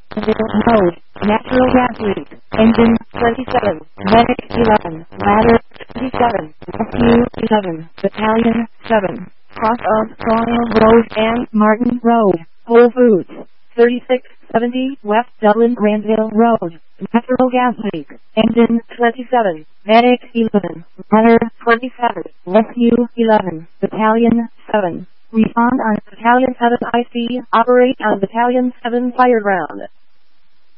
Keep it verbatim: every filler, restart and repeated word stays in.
Mode, natural gas leak, engine, twenty-seven, medic, eleven, ladder, twenty-seven, rescue, eleven, battalion, seven, cross of Royal Road and Martin Road, Whole Foods, thirty-six seventy, West Dublin Granville Road, natural gas leak, engine, twenty-seven, medic, eleven, ladder, twenty-seven, rescue, eleven, battalion, seven. Respond on Battalion seven I C, operate on Battalion seven Fireground.